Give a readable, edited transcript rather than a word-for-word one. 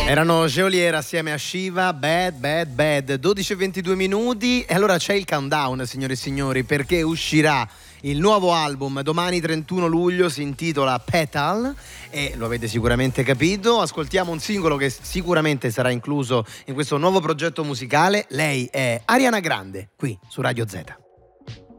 Erano Geolier assieme a Shiva, Bad Bad Bad, 12:22 e allora c'è il countdown, signore e signori, perché uscirà il nuovo album domani 31 luglio, si intitola Petal e lo avete sicuramente capito. Ascoltiamo un singolo che sicuramente sarà incluso in questo nuovo progetto musicale. Lei è Ariana Grande, qui su Radio Z.